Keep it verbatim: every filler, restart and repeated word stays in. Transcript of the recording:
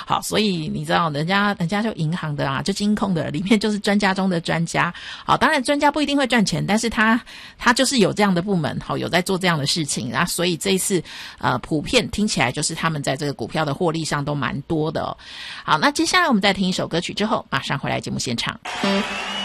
好，所以你知道人家人家就银行的啊，就金控的里面就是专家中的专家。好，当然专家不一定会赚钱，但是他他就是有这样的部门，好，有在做这样的事情，然后所以这一次呃普遍听起来就是他们在这个股票的获利上都蛮多的哦。好，那接下来我们再听一首歌曲之后马上回来节目现场。嗯